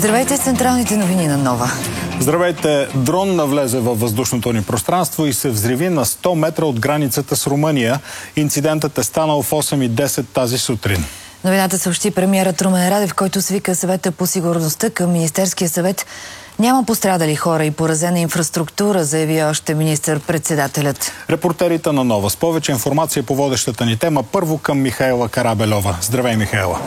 Здравейте с централните новини на Нова. Здравейте! Дрон навлезе във въздушното ни пространство и се взриви на 100 метра от границата с Румъния. Инцидентът е станал в 8:10 тази сутрин. Новината съобщи премиерът Румен Радев, който свика съвета по сигурността към Министерския съвет. Няма пострадали хора и поразена инфраструктура, заяви още министър-председателят. Репортерите на Нова с повече информация по водещата ни тема. Първо към Михаела Карабельова. Здравей, Михаела!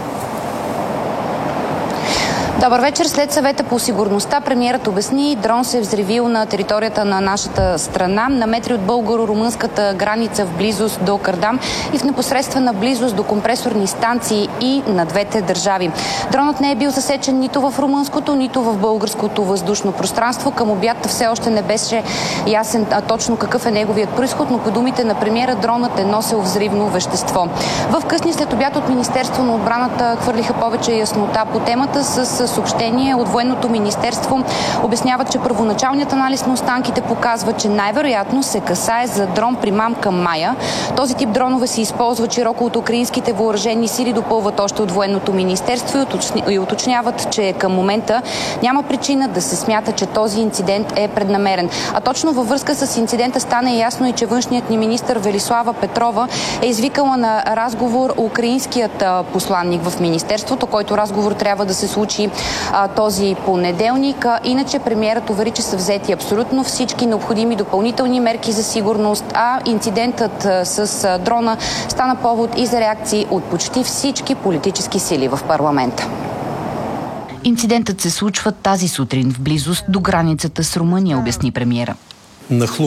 Добър вечер. След съвета по сигурността премиерът обясни, дрон се е взривил на територията на нашата страна, на метри от българо-румънската граница в близост до Кардам и в непосредствена близост до компресорни станции и на двете държави. Дронът не е бил засечен нито в румънското, нито в българското въздушно пространство. Към обяд все още не беше ясен точно какъв е неговият произход, но по думите на премиера дронът е носел взривно вещество. В късни след обяд от Министерство на отбраната хвърлиха повече яснота по темата с съобщение от Военното министерство. Обясняват, че първоначалният анализ на останките показва, че най-вероятно се касае за дрон примамка Майя. Този тип дронове се използва широко от украинските въоръжени сили, допълват още от Военното министерство и уточняват, че към момента няма причина да се смята, че този инцидент е преднамерен. А точно във връзка с инцидента стана ясно и че външният ни министър Велислава Петрова е извикала на разговор украинският посланник в министерството, който разговор трябва да се случи този понеделник. Иначе премиерът увери, че са взети абсолютно всички необходими допълнителни мерки за сигурност, а инцидентът с дрона стана повод и за реакции от почти всички политически сили в парламента. Инцидентът се случва тази сутрин в близост до границата с Румъния, обясни премиера.